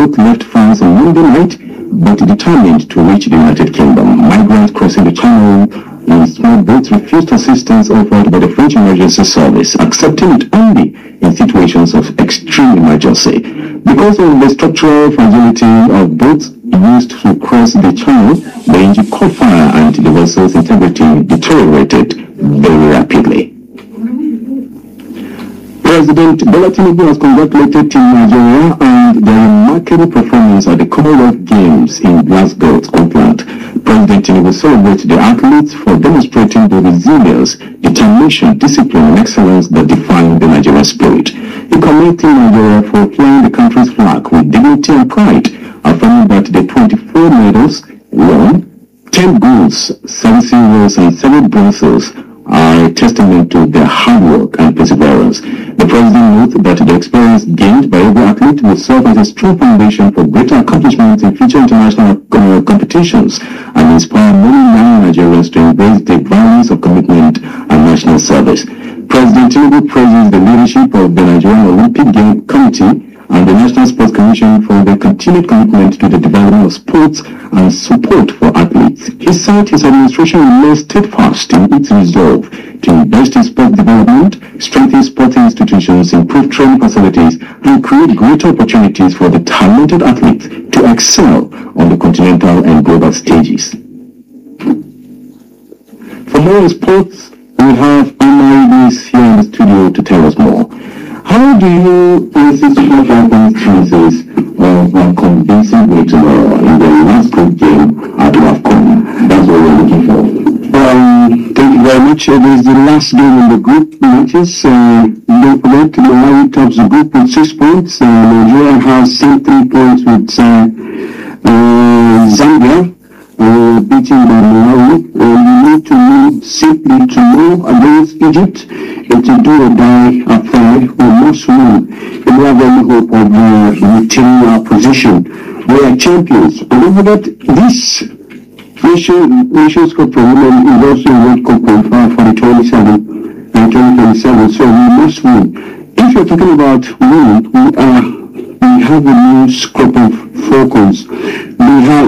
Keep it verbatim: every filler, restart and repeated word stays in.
boat left France on Monday night, but determined to reach the United Kingdom. Migrants crossing the channel in small boats refused assistance offered by the French emergency service, accepting it only in situations of extreme emergency. Because of the structural fragility of boats used to cross the channel, the engine caught fire and the vessel's integrity deteriorated very rapidly. President Bola Tinubu has congratulated Team Nigeria on their remarkable performance at the Commonwealth Games in Glasgow, Scotland. President Tinubu celebrated the athletes for demonstrating the resilience, determination, discipline, and excellence that define the Nigerian spirit. He commended Team Nigeria for flying the country's flag with dignity and pride, affirming that the twenty-four medals won, ten golds, seven silvers, and seven bronzes are a testament to their hard work and perseverance. The president noted that the experience gained by every athlete will serve as a strong foundation for greater accomplishments in future international uh, competitions and inspire many young Nigerians to embrace the values of commitment and national service. President Tinubu praises the leadership of the Nigerian Olympic Game Committee and the National Sports Commission for their continued commitment to the development of sports and support for athletes. He said his administration remains steadfast in its resolve to invest in sport development, strengthen sporting institutions, improve training facilities, and create greater opportunities for the talented athletes to excel on the continental and global stages. For more sports, we have Anna Idris here in the studio to tell us more. How do you resist what happens chances of a convincing way tomorrow in the last good game at WAFCON? That's what we're looking for. Um, thank you very much. It is the last game in the group matches. Uh, don't forget, Malawi tops the group with six points. Uh, Nigeria has same three points with uh, uh, Zambia, uh, beating by Malawi. Uh, you need to win simply tomorrow against Egypt. It's a do or die affair. We must win. We have any hope of uh, retaining our position. We are champions. And don't forget, this Nation, Nations Cup for Women is also a World Cup qualifier for the twenty-seven and twenty twenty-seven. So we must win. If you're talking about winning, we are we have a new crop of Falcons. We have